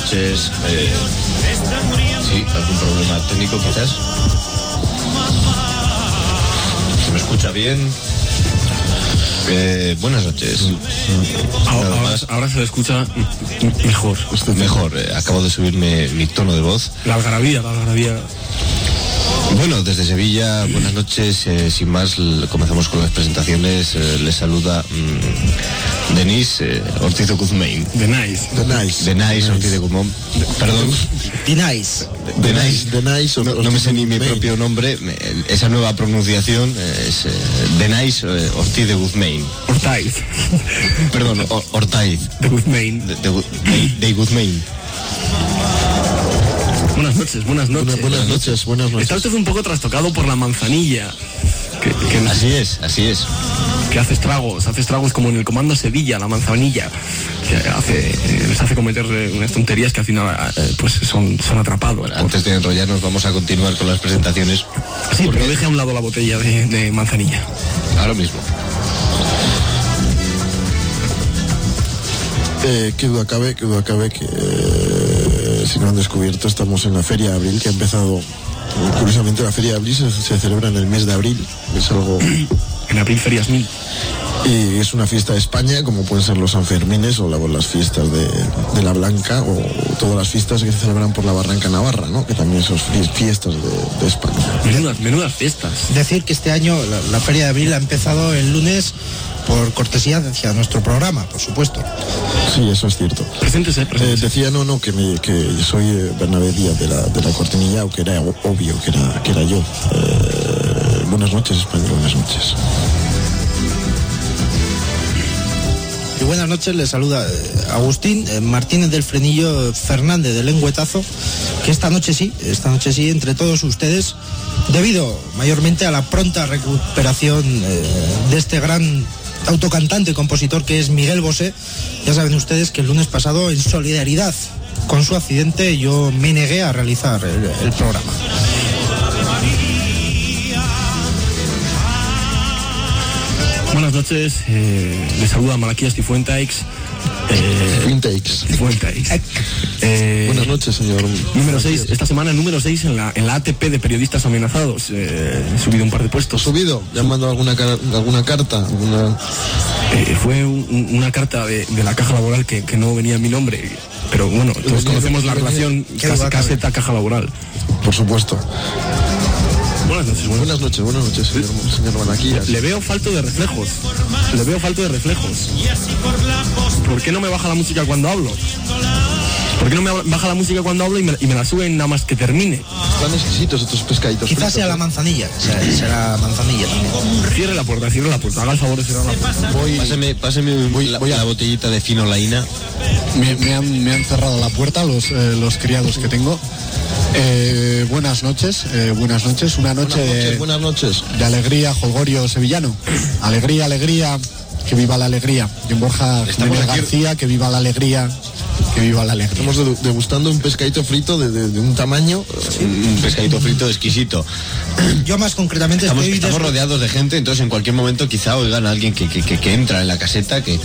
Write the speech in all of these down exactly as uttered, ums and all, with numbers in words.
noches. Eh, sí, algún problema técnico quizás. ¿Se me escucha bien? Eh, buenas noches. Ahora, ahora, ahora se le escucha mejor. Mejor, eh, acabo de subirme mi tono de voz. La algarabía, la algarabía. Bueno, desde Sevilla, buenas noches. Eh, sin más, l- comenzamos con las presentaciones. Eh, les saluda mmm, Denise eh, Ortiz de Guzmán. The Nice. The Nice. De Nice Ortiz de Guzmán. Perdón. The Nice. De Nice. The Nice. No, no me sé ni mi propio nombre. Me- Esa nueva pronunciación eh, es eh, De Nice eh, Ortiz de Guzmán. Ortaiz. Perdón, Or- Ortaiz. De Guzmán. De, de, Gu- de- de Guzmán. Buenas noches, buenas noches. Buenas, buenas noches, buenas noches. Está usted un poco trastocado por la manzanilla. Que, que, Así es, así es. que hace estragos, hace estragos como en el Comando Sevilla, la manzanilla. Que hace, eh, les hace cometer eh, unas tonterías que al final eh, pues son, son atrapados. Bueno, antes de enrollarnos, vamos a continuar con las presentaciones. Sí, pero deje a un lado la botella de, de manzanilla. Ahora mismo. Eh, que duda cabe, que duda cabe que eh, si no han descubierto, estamos en la Feria de Abril, que ha empezado, eh, curiosamente la Feria de Abril se, se celebra en el mes de abril, es algo, En abril ferias mil. y es una fiesta de España, como pueden ser los Sanfermines o la- o las fiestas de, de la Blanca, o todas las fiestas que se celebran por la Barranca Navarra, ¿no? Que también son fie- fiestas de, de España. Menudas, menudas fiestas. Decir que este año la, la Feria de Abril ha empezado el lunes por cortesía hacia nuestro programa, por supuesto. Sí, eso es cierto. Preséntese, Eh, preséntese. decía no, no, que, me, que soy eh, Bernabé Díaz de la, de la Cortinilla, o que era o- obvio que era, que era yo. Eh, buenas noches, España, buenas noches. Y buenas noches, les saluda eh, Agustín eh, Martínez del Frenillo Fernández del Lengüetazo, que esta noche sí, esta noche sí, entre todos ustedes, debido mayormente a la pronta recuperación eh, de este gran autocantante y compositor que es Miguel Bosé. Ya saben ustedes que el lunes pasado, en solidaridad con su accidente, yo me negué a realizar el, el programa. Buenas noches, eh, les saluda Malaquías Cifuentaix. Eh, Intakes. Cifuentaix. Eh, Buenas noches, señor. Número seis, esta semana número seis en la, en la A T P de periodistas amenazados. Eh, he subido un par de puestos. ¿Subido? ¿Llamando alguna, car- alguna carta? Alguna... Eh, fue un- un- una carta de, de la caja laboral que, que no venía en mi nombre. Pero bueno, todos conocemos la relación Qué cas- bacán. caseta-caja laboral. Por supuesto. Buenas noches, buenas Buenas noches, buenas noches, señor, señor Manaquías. Le veo falto de reflejos. Le veo falto de reflejos. ¿Por qué no me baja la música cuando hablo? ¿Por qué no me baja la música cuando hablo y me, y me la suben nada más que termine? Están exquisitos estos pescaditos. Quizás fritos, sea la ¿eh? manzanilla, será, será manzanilla también. Cierre la puerta, cierre la puerta. Haga el favor de cerrar la puerta. Voy, páseme páseme la, voy a- la botellita de Finolaina. Me, me han, me han cerrado la puerta los, eh, los criados que tengo. Eh, buenas noches, eh, buenas noches. Una noche Buenas noches, de, buenas noches. de alegría, jolgorio sevillano. Alegría, alegría, que viva la alegría. Y en Borja Estamos Jiménez aquí- García, que viva la alegría, que viva la alegría. Estamos de- degustando un pescadito frito de, de- de un tamaño. Un pescadito frito exquisito. Yo más concretamente Estamos, estoy... estamos des- rodeados de gente, entonces en cualquier momento quizá oigan a alguien que, que, que, que entra en la caseta, que...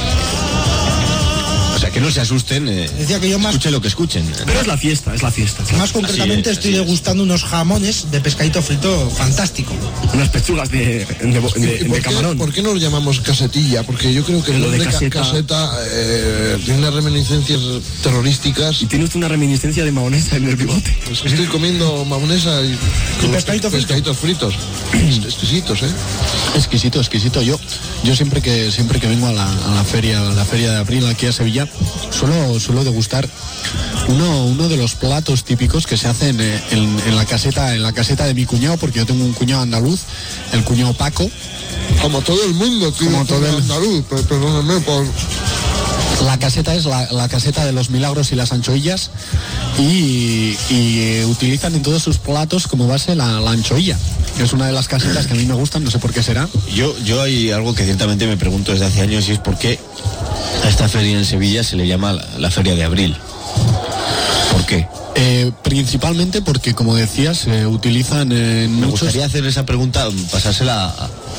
O sea, que no se asusten. Eh, Decía que yo más- escuchen lo que escuchen. Pero es la fiesta, es la fiesta. Más concretamente es, estoy así es. degustando unos jamones de pescadito frito fantástico. Unas pechugas de, de, de- ¿Y de por, qué, camarón. por qué no lo llamamos casetilla? Porque yo creo que el Lo de nombre ca- caseta- caseta eh, tiene unas reminiscencias terrorísticas. Y tiene usted una reminiscencia de mahonesa en el bigote. Pues estoy comiendo maonesa y, con los pescadito frito. pescaditos fritos. Est- Exquisitos, ¿eh? Exquisito, exquisito. Yo, yo siempre que siempre que vengo a la, a la feria, a la feria de abril aquí a Sevilla, suelo, suelo degustar uno, uno de los platos típicos que se hacen eh, en, en la caseta, en la caseta de mi cuñado, porque yo tengo un cuñado andaluz, el cuñado Paco. Como todo el mundo, tío. Como todo el- andaluz, per- perdóname por... La caseta es la, la caseta de los milagros y las anchoillas, y, y eh, utilizan en todos sus platos como base la, la anchoilla. Es una de las casetas que a mí me gustan, no sé por qué será. Yo, yo hay algo que ciertamente me pregunto desde hace años, y es por qué a esta feria en Sevilla se le llama la, la Feria de Abril. ¿Por qué? Eh, principalmente porque, como decías, se utilizan en Me muchos... gustaría hacer esa pregunta, pasársela a, a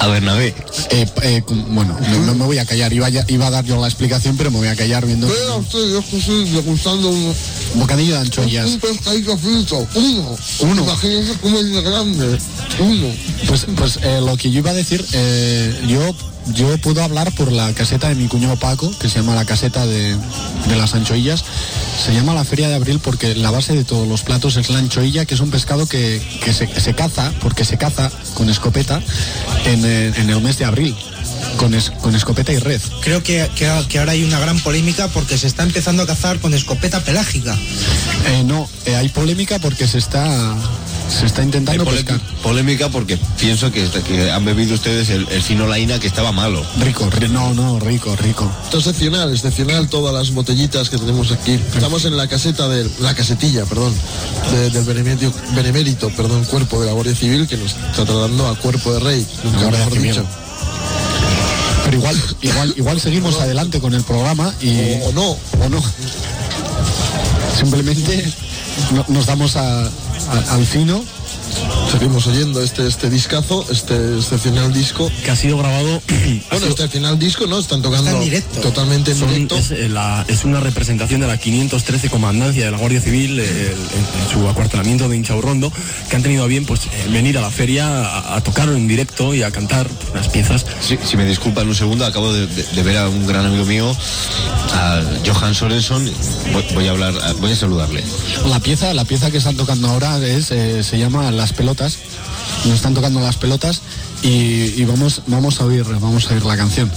a Bernabé. Eh, eh, bueno, no, no me voy a callar, iba, ya, iba a dar yo la explicación, pero me voy a callar viendo... Vea usted, yo estoy degustando un bocadillo de anchoillas. Un pescadito frito, uno. Uno. Imagínense cómo es de grande, uno. Pues, pues eh, lo que yo iba a decir, eh, yo... Yo puedo hablar por la caseta de mi cuñado Paco, que se llama la caseta de, de las anchoillas. Se llama la Feria de Abril porque la base de todos los platos es la anchoilla, que es un pescado que, que se, se caza, porque se caza con escopeta en, en el mes de abril. Con, es, con escopeta y red. Creo que, que, que ahora hay una gran polémica porque se está empezando a cazar con escopeta pelágica. Eh, no, eh, hay polémica porque se está se está intentando Hay pescar. Polémica porque pienso que, que han bebido ustedes el, el fino laína, que estaba malo. Rico, ri, no, no, rico, rico. Esto es excepcional, excepcional todas las botellitas que tenemos aquí. Estamos en la caseta de la casetilla, perdón, de, del benemérito, benemérito, perdón, cuerpo de la Guardia Civil, que nos está tratando a cuerpo de rey, nunca mejor dicho. Pero igual, igual, igual seguimos adelante con el programa y... O, o no. O no. Simplemente no, nos damos a, a, al fino. Seguimos oyendo este este discazo, este excepcional disco. Que ha sido grabado... Bueno, este final disco, ¿no? Están tocando Está en directo. totalmente en Son- directo. es, eh, la- es una representación de la quinientos trece Comandancia de la Guardia Civil, eh, el- en su acuartelamiento de Inchaurrondo, que han tenido a bien pues eh, venir a la feria a, a tocar en directo y a cantar unas piezas. Si, si me disculpan un segundo, acabo de, de- de ver a un gran amigo mío, a Johan Sorenson. Voy, voy a hablar, voy a saludarle. La pieza, la pieza que están tocando ahora es, eh, se llama Las Pelotas. Nos están tocando las pelotas y, y vamos, vamos a oír, vamos a oír la canción.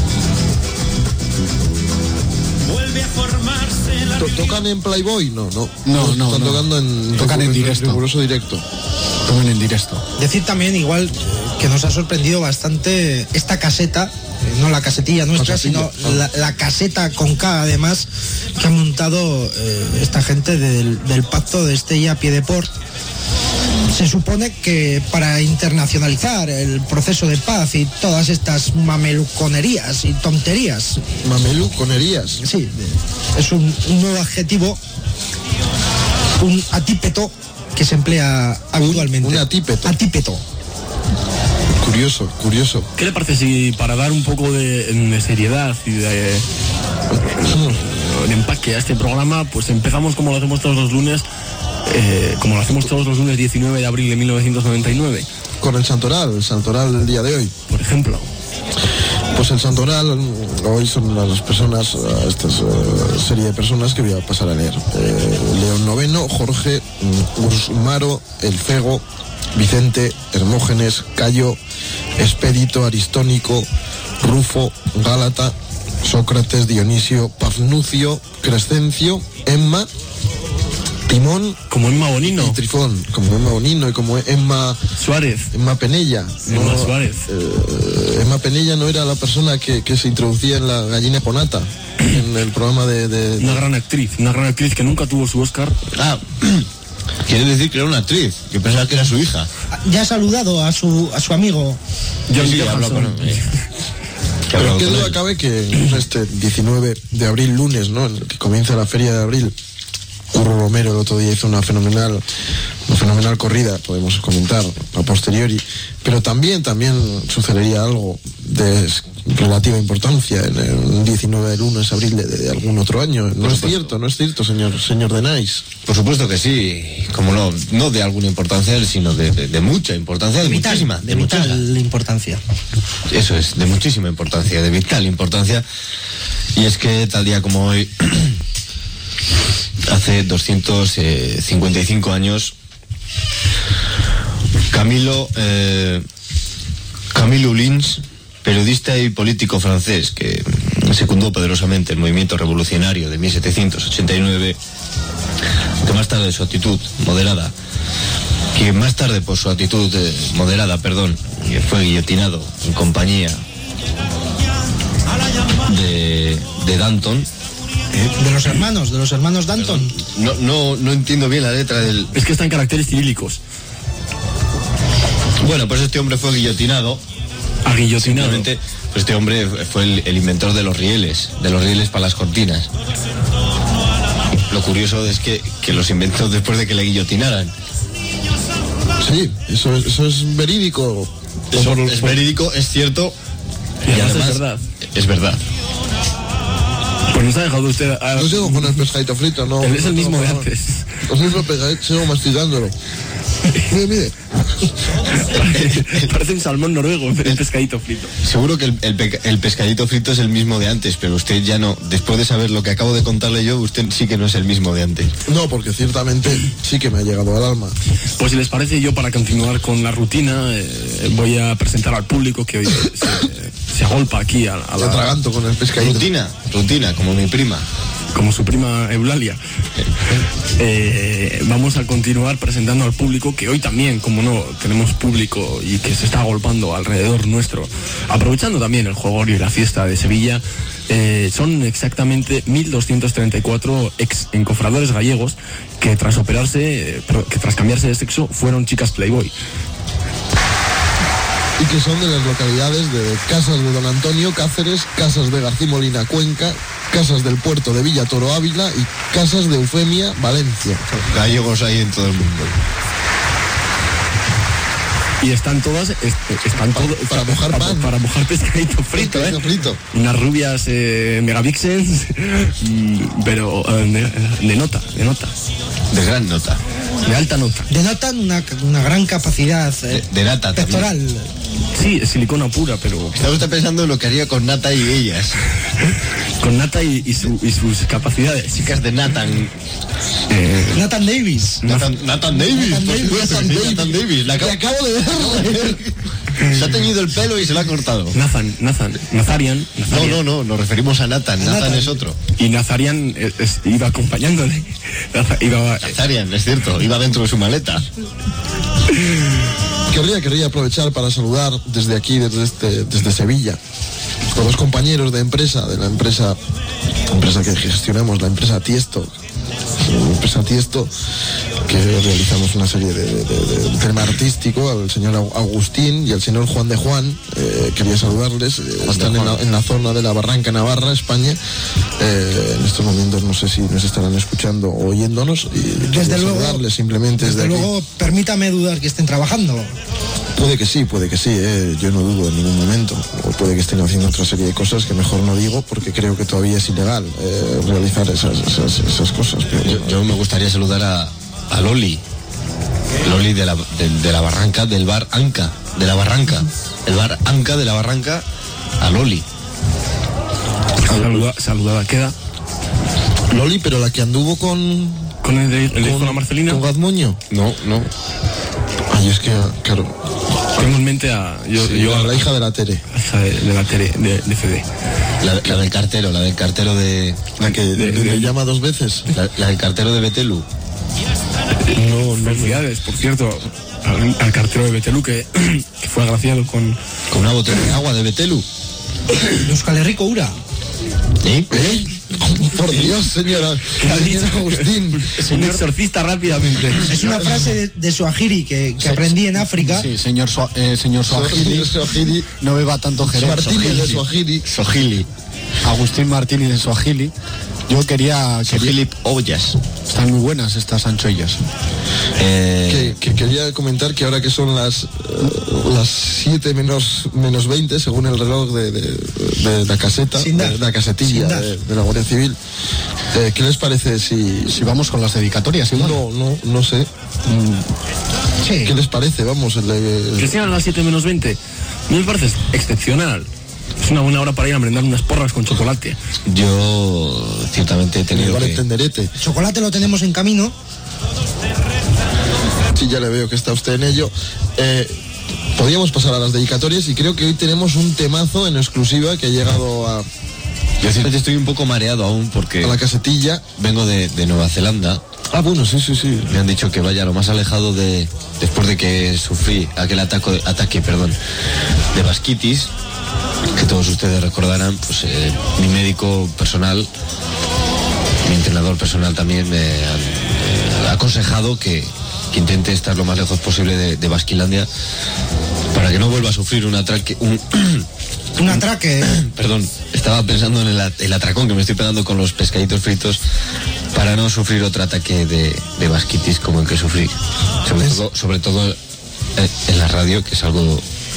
To- ¿Tocan en Playboy? No, no. No, no, Están no. tocando en... Tocan en riguroso- directo. riguroso directo. Toman en directo. Decir también igual que nos ha sorprendido bastante esta caseta, eh, no la casetilla nuestra, Casetilla, sino la, la caseta con K además, que ha montado eh, esta gente del, del pacto de Estella Piedeport. Se supone que para internacionalizar el proceso de paz y todas estas mameluconerías y tonterías, Mameluconerías. sí, es un, un nuevo adjetivo, un atípeto que se emplea habitualmente. un atípeto. Atípeto. Curioso, curioso. ¿Qué le parece si para dar un poco de, de seriedad y de, de empaque a este programa, pues empezamos como lo hacemos todos los lunes, eh, como lo hacemos todos los lunes diecinueve de abril de mil novecientos noventa y nueve, Con el Santoral, el Santoral del día de hoy. por ejemplo? Pues el Santoral, hoy son las personas, eh, esta eh, serie de personas que voy a pasar a leer. Eh, León Noveno, Jorge, mm, Ursumaro, El Fego, Vicente, Hermógenes, Cayo, Expedito, Aristónico, Rufo, Gálata, Sócrates, Dionisio, Pafnucio, Crescencio, Emma, Timón Como Emma Bonino, y Trifón, como Emma Bonino y como Emma, Suárez, Emma Penella. Emma No, Suárez. eh, Emma Penella no era la persona que, que se introducía en la gallina ponata, en el programa de... de- una gran actriz, una gran actriz que nunca tuvo su Oscar. Ah, quiere decir que era una actriz. Yo pensaba que era su hija. Ya ha saludado a su a su amigo. John Sí, sí, hablo Johansson. con él. Que Pero hablo qué con duda él. cabe que este diecinueve de abril, lunes, ¿no? En el que comienza la feria de abril. Curro Romero el otro día hizo una fenomenal, una fenomenal corrida, podemos comentar a posteriori, pero también, también sucedería algo de relativa importancia en el diecinueve de lunes de abril de, de algún otro año. No es cierto, no es cierto, señor, señor de Nice. Por supuesto que sí, como no, no de alguna importancia, sino de, de, de mucha importancia, de, Vital, muchísima, de, de vital muchísima. importancia. Eso es, de muchísima importancia, de vital importancia. Y es que tal día como hoy, hace doscientos cincuenta y cinco años, Camilo, eh, Camilo Lins, periodista y político francés que secundó poderosamente el movimiento revolucionario de mil setecientos ochenta y nueve, que más tarde su actitud moderada, que más tarde por su actitud eh, moderada, perdón, que fue guillotinado en compañía de, de Danton. De los hermanos, de los hermanos Danton. No, no, no entiendo bien la letra del... Es que está en caracteres cirílicos. Bueno, pues este hombre fue guillotinado. Aguillotinado. Simplemente, pues este hombre fue el, el inventor de los rieles, de los rieles para las cortinas. Lo curioso es que, que los inventó después de que le guillotinaran. Sí, eso es, eso es verídico. Eso es verídico, es cierto. Y además, y además es verdad. Es verdad. Pues nos ha dejado usted... A... Yo sigo con el pescadito frito, ¿no? Es el no, mismo no, de no, antes. El mismo pescadito, sigo masticándolo. Mire, mire. Parece un salmón noruego, pero el pescadito frito. Seguro que el, el, el pescadito frito es el mismo de antes, pero usted ya no. Después de saber lo que acabo de contarle yo, usted sí que no es el mismo de antes. No, porque ciertamente sí que me ha llegado al alma. Pues si les parece, yo para continuar con la rutina, eh, voy a presentar al público que hoy se, se agolpa aquí a, a la... atraganto con el pescadito. Rutina, rutina, como mi prima. Como su prima Eulalia. Eh, vamos a continuar presentando al público que hoy también, como no, tenemos público y que se está agolpando alrededor nuestro, aprovechando también el jolgorio y la fiesta de Sevilla. Eh, son exactamente mil doscientos treinta y cuatro ex encofradores gallegos que tras operarse, que tras cambiarse de sexo, fueron chicas Playboy. Y que son de las localidades de Casas de Don Antonio, Cáceres, Casas de García Molina, Cuenca, Casas del Puerto de Villa Toro, Ávila y Casas de Eufemia, Valencia. Gallegos hay en todo el mundo. Y están todas, est están para, todo, para mojar para, pan. Para mojar pescadito frito, pescadito ¿eh? frito. Unas rubias eh, megavixens, pero eh, de, de nota, de nota. De gran nota. De alta nota. Denotan una, una gran capacidad eh, de, de nata pectoral. También. Sí, es silicona pura, pero... Está usted pensando en lo que haría con nata y ellas. Con nata y, y, su, y sus capacidades. Chicas de Nathan. Eh, Nathan Davis. Nathan, Nathan Davis. Nathan Davis. Nathan Davis. Nathan Davis. La acabo, acabo de ver. Se ha teñido el pelo y se lo ha cortado. Nathan, Nathan, Nazarian. Nazarian. No, no, no, nos referimos a Nathan. Nathan, Nathan es otro. Y Nazarian es, es, iba acompañándole. Iba, Nazarian, es cierto, iba dentro de su maleta. Querría, querría aprovechar para saludar desde aquí, desde, este, desde Sevilla, a los compañeros de empresa, de la empresa, empresa que gestionamos, la empresa Tiesto, la empresa Tiesto, que realizamos una serie de, de, de, de tema artístico, al señor Agustín y al señor Juan de Juan. Eh, quería saludarles, eh, están en la, en la zona de la Barranca Navarra, España. Eh, en estos momentos no sé si nos estarán escuchando o oyéndonos, y desde luego, saludarles simplemente desde, desde luego, aquí. Permítame dudar que estén trabajando. Puede que sí, puede que sí, eh. Yo no dudo en ningún momento. O puede que estén haciendo otra serie de cosas que mejor no digo, porque creo que todavía es ilegal eh, realizar esas, esas, esas cosas. Pero, yo, yo me gustaría saludar a, a Loli. Loli de la, de, de la Barranca, del bar Anca, de la Barranca. El bar Anca de la Barranca, a Loli. Saluda, saludada queda. Loli, pero la que anduvo con... ¿Con el de, el de con, con la Marcelina? ¿Con Gazmoño? No, no. Ay, es que, claro... Tengo en mente a... Yo, sí, yo la, a la hija de la Tere. La hija de, de la Tere, de, de Fede. La, la del cartero, la del cartero de... La que de, de, de, le llama dos veces. La, la del cartero de Betelu. No, no. Felicidades, por cierto, al, al cartero de Betelu que, que fue agraciado con... Con una botella de agua de Betelu. Euskal Herriko Ura. ¿Eh? ¿Eh? Por Dios, señora. ¿Qué ha dicho Agustín? Un exorcista rápidamente. Es una frase de, de Suajiri que, que aprendí en África. Sí, señor, Su, eh, señor Suajiri. Suajiri. No beba tanto jerez. Martínez de Suajiri. Sojili. Agustín Martínez de Suajili. Yo quería... Sojili Ollas. Están muy buenas estas anchoillas. Eh... Que, que quería comentar que ahora que son las uh, las siete menos menos veinte según el reloj de, de, de la caseta, de, de la casetilla de, de la Guardia Civil, eh, ¿qué les parece si si vamos con las dedicatorias? Igual? No, no, no sé. Mm, sí. ¿Qué les parece? Vamos. El, el... Que sean las siete menos veinte. Me parece excepcional. Es una buena hora para ir a merendar unas porras con chocolate. Yo ciertamente he tenido vale que... entenderete. El chocolate lo tenemos en camino. Sí, ya le veo que está usted en ello. Eh, podríamos pasar a las dedicatorias y creo que hoy tenemos un temazo en exclusiva que ha llegado a... Yo ciertamente estoy un poco mareado aún porque... A la casetilla. Vengo de, de Nueva Zelanda. Ah, bueno, sí, sí, sí. Me han dicho que vaya lo más alejado de... Después de que sufrí aquel ataque, ataque perdón, de vasquitis, que todos ustedes recordarán, pues eh, mi médico personal, mi entrenador personal también me ha eh, aconsejado que, que intente estar lo más lejos posible de, de Basquilandia para que no vuelva a sufrir un atraque... Un, un atraque. Perdón, estaba pensando en el, el atracón que me estoy pegando con los pescaditos fritos para no sufrir otro ataque de, de vasquitis como el que sufrí. Sobre todo, sobre todo en la radio, que es algo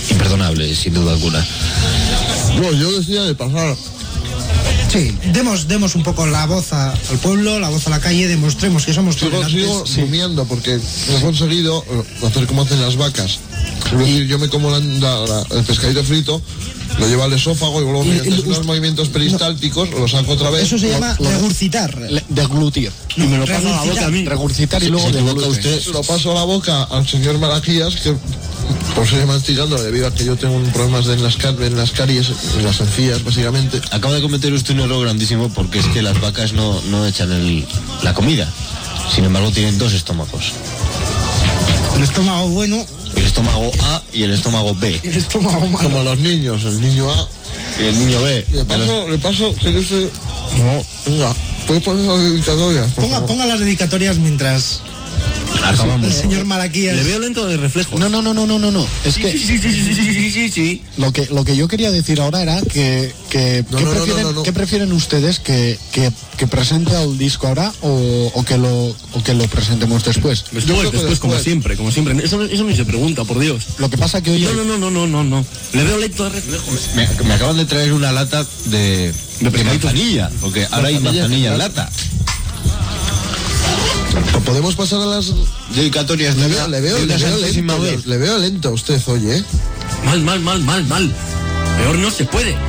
imperdonable, sin duda alguna. Bueno, yo decía de pasar. Sí, demos, demos un poco la voz a- al pueblo, la voz a la calle, demostremos que somos Sigo, tolerantes. sigo rumiando porque he conseguido eh, hacer como hacen las vacas. Es decir, yo me como la- la- la- el pescadito frito, lo llevo al esófago y luego Y- mediante y- unos movimientos peristálticos lo saco otra vez. Eso se llama lo, lo- regurgitar. Le- Deglutir. Y me lo pasa a la boca a mí. Regurgitar y luego se equivoca deglute. usted. lo paso a la boca al señor Malaquías, que por seguir masticando, debido a que yo tengo un problemas de en las, car- en las caries, en las encías, básicamente. Acaba de cometer usted un error grandísimo porque es que las vacas no, no echan el- la comida. Sin embargo, tienen dos estómagos. El estómago bueno, El estómago A y el estómago B. el estómago malo. Como los niños, el niño A. Y el niño B. Le paso, le paso, que yo sé. No, venga, ¿puedes poner las dedicatorias? por Ponga, favor? ponga las dedicatorias mientras el Acabamos. señor Malaquías. Le veo lento de reflejos. No, no, no, no, no, no, no. Es Sí, que sí, sí, sí, sí, sí, sí, sí, sí. lo que lo que yo quería decir ahora era que, que No, ¿qué, no, no, prefieren, no, no, no. ¿qué prefieren ustedes que, que, que presente el disco ahora o, o que lo o que lo presentemos después? Yo creo Después, que después, como después. siempre, como siempre. Eso, eso no se pregunta, por Dios. Lo que pasa que hoy No, no, no, no, no, no, no. Le veo lento de reflejos. Me, me acaban de traer una lata de, de, pescaditos. manzanilla, porque ahora hay manzanilla en lata. ¿Podemos pasar a las...? Dedicatorias Le de veo, una- le veo, de le una veo santísima lento, vez. le veo lento a usted hoy, ¿eh? Mal, mal, mal, mal, mal. Peor no se puede.